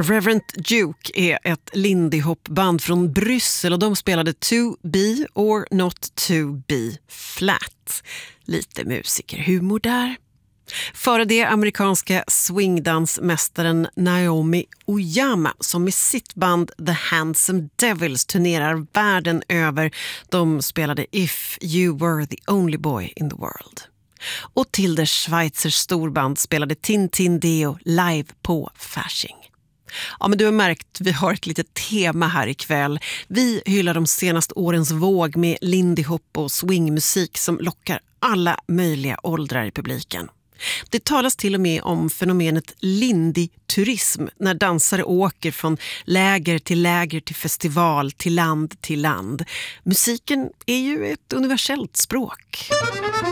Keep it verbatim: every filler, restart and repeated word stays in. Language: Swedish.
Reverend Duke är ett Lindy Hop-band från Bryssel och de spelade To Be or Not To Be Flat. Lite musikerhumor där. Före det amerikanska swingdansmästaren Naomi Oyama som med sitt band The Handsome Devils turnerar världen över. De spelade If You Were The Only Boy In The World. Och till det Schweizer storband spelade Tintin Deo live på Fasching. Ja, men du har märkt, vi har ett litet tema här ikväll. Vi hyllar de senaste årens våg med Lindy Hop och swingmusik som lockar alla möjliga åldrar i publiken. Det talas till och med om fenomenet Lindy-turism när dansare åker från läger till läger till festival till land till land. Musiken är ju ett universellt språk.